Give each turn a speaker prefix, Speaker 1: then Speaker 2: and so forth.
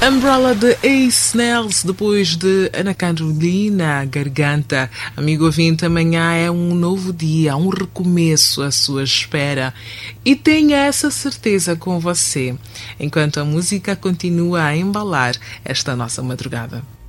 Speaker 1: Umbrella de Ace Nails, depois de Ana Carolina Garganta. Amigo ouvinte, amanhã é um novo dia, um recomeço à sua espera. E tenha essa certeza com você, enquanto a música continua a embalar esta nossa madrugada.